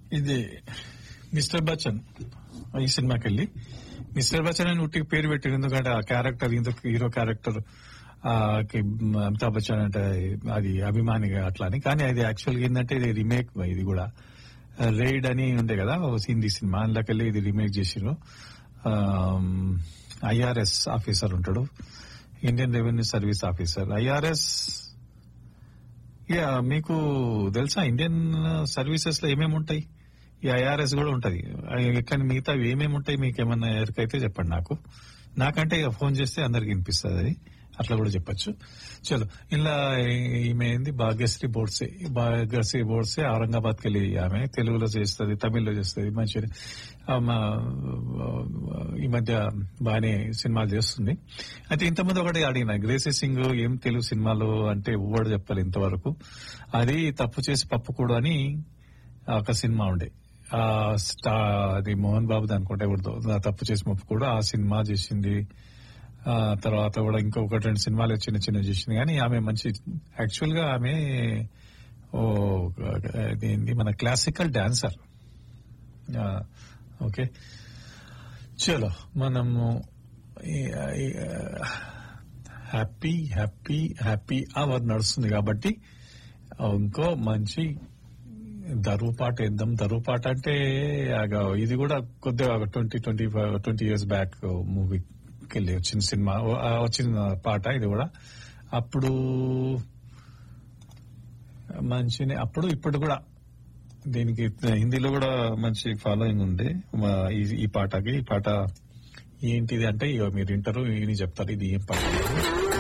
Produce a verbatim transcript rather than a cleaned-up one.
ఇది మిస్టర్ బచ్చన్ ఈ సినిమాకి వెళ్ళి మిస్టర్ బచ్చన్ అని ఉట్టి పేరు పెట్టారు. ఎందుకంటే ఆ క్యారెక్టర్ ఇందుకు హీరో క్యారెక్టర్ అమితాబ్ బచ్చన్ అంటే అది అభిమానిగా అట్లా అని. కానీ అది యాక్చువల్గా ఏంటంటే ఇది రీమేక్. ఇది కూడా రైడ్ అని ఉండే కదా హిందీ సినిమా, అందులోకి వెళ్ళి ఇది రీమేక్ చేసిరు. ఐఆర్ఎస్ ఆఫీసర్ ఉంటాడు, Indian revenue service officer. IRS ఇక మీకు తెలుసా ఇండియన్ సర్వీసెస్ లో ఏమేమి ఉంటాయి? ఈ ఐఆర్ఎస్ కూడా ఉంటది. కానీ మిగతా ఏమేమి ఉంటాయి మీకు ఏమన్నా ఎరికైతే చెప్పండి నాకు. నాకంటే ఇక ఫోన్ చేస్తే అందరికి వినిపిస్తుంది, అది అట్లా కూడా చెప్పచ్చు. చలో, ఇలా ఈమె ఏంది భాగ్యశ్రీ బోర్డ్సే. భాగ్యశ్రీ బోర్డ్సే ఔరంగాబాద్కి వెళ్ళి ఆమె తెలుగులో చేస్తుంది, తమిళ్లో చేస్తుంది, మంచి ఈ మధ్య బాగానే సినిమాలు చేస్తుంది. అయితే ఇంతకుముందు ఒకటి అడిగిన గ్రేసీ సింగ్ ఏం తెలుగు సినిమాలు అంటే ఎవడు చెప్పాలి ఇంతవరకు. అది తప్పు చేసి పప్పు కూడా అని ఒక సినిమా ఉండే, ఆ స్టా అది మోహన్ బాబుది అనుకుంటే ఎవరితో తప్పు చేసి పప్పు కూడా ఆ సినిమా చేసింది. తర్వాత కూడా ఇంకొకటి రెండు సినిమాలు చిన్న చిన్న చేసింది. కానీ ఆమె మంచి యాక్చువల్ గా ఆమె ఓ ఏంటి మన క్లాసికల్ డాన్సర్. ఓకే, చలో మనము హ్యాపీ హ్యాపీ హ్యాపీ అవర్ నడుస్తుంది కాబట్టి ఇంకో మంచి దరువు పాట వేద్దాం. దరువు పాట అంటే ఇది కూడా కొద్దిగా twenty twenty twenty years back movie వెళ్ళి వచ్చిన సినిమా వచ్చిన పాట ఇది కూడా. అప్పుడు మంచి అప్పుడు ఇప్పుడు కూడా దీనికి హిందీలో కూడా మంచి ఫాలోయింగ్ ఉంది ఈ పాటకి. ఈ పాట ఏంటిది అంటే ఇక మీరు వింటారు, ఇది చెప్తారు ఇది ఏం పాట.